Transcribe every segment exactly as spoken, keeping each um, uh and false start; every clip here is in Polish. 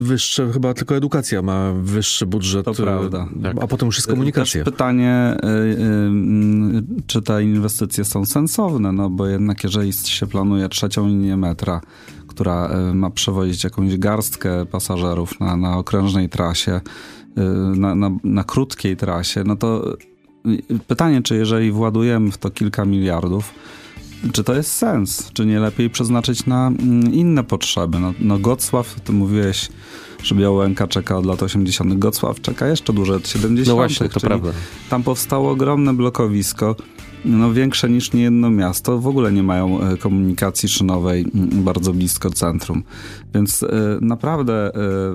wyższe, chyba tylko edukacja ma wyższy budżet, to prawda. a potem już jest komunikacja. Też pytanie, czy te inwestycje są sensowne, no bo jednak jeżeli się planuje trzecią linię metra, która ma przewozić jakąś garstkę pasażerów na, na okrężnej trasie, na, na, na krótkiej trasie, no to pytanie, czy jeżeli władujemy w to kilka miliardów, czy to jest sens? Czy nie lepiej przeznaczyć na inne potrzeby? No, no Gocław, ty mówiłeś, że Białęka czeka od lat osiemdziesiątych. Gocław czeka jeszcze dłużej, od siedemdziesiątych. No właśnie, to prawda. Tam powstało ogromne blokowisko, no większe niż niejedno miasto. W ogóle nie mają komunikacji szynowej bardzo blisko centrum. Więc naprawdę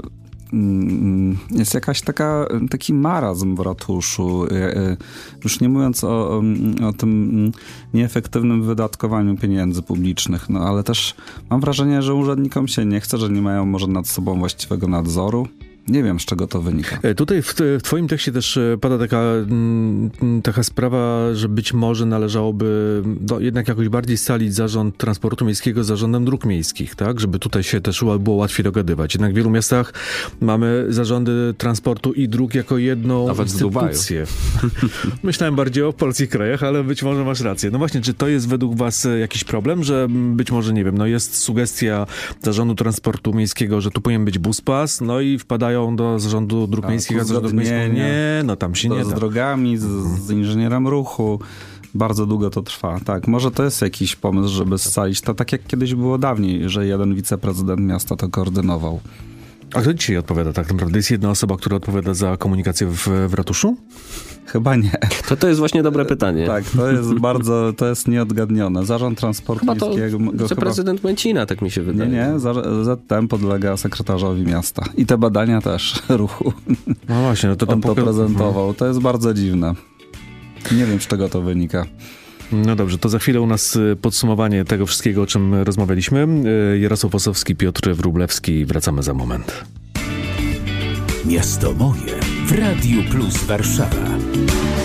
jest jakaś taka, taki marazm w ratuszu. Już nie mówiąc o, o tym nieefektywnym wydatkowaniu pieniędzy publicznych, no ale też mam wrażenie, że urzędnikom się nie chce, że nie mają może nad sobą właściwego nadzoru. Nie wiem, z czego to wynika. Tutaj w, w twoim tekście też pada taka, taka sprawa, że być może należałoby no, jednak jakoś bardziej scalić zarząd transportu miejskiego z zarządem dróg miejskich, tak? Żeby tutaj się też było łatwiej dogadywać. Jednak w wielu miastach mamy zarządy transportu i dróg jako jedną Nawet instytucję. Myślałem bardziej o polskich krajach, ale być może masz rację. No właśnie, czy to jest według was jakiś problem, że być może, nie wiem, no jest sugestia zarządu transportu miejskiego, że tu powinien być buspas, no i wpadają do zarządu dróg miejskich, a zarządu miejskiego nie, no tam się nie z da. Z drogami, z, z inżynierem ruchu. Bardzo długo to trwa. Tak, może to jest jakiś pomysł, żeby scalić to tak, jak kiedyś było dawniej, że jeden wiceprezydent miasta to koordynował. A kto dzisiaj odpowiada tak naprawdę? Jest jedna osoba, która odpowiada za komunikację w, w ratuszu? Chyba nie. To, to jest właśnie dobre pytanie. Tak, to jest bardzo, to jest nieodgadnione. Zarząd transportu chyba to miejskiego... Chyba prezydent Męcina, tak mi się wydaje. Nie, nie, Z T M podlega sekretarzowi miasta. I te badania też ruchu. No właśnie, no to tam on to poka- prezentował. To jest bardzo dziwne. Nie wiem, z czego to wynika. No dobrze, to za chwilę u nas podsumowanie tego wszystkiego, o czym rozmawialiśmy. Jarosław Ossowski, Piotr Wróblewski. Wracamy za moment. Miasto moje w Radiu Plus Warszawa.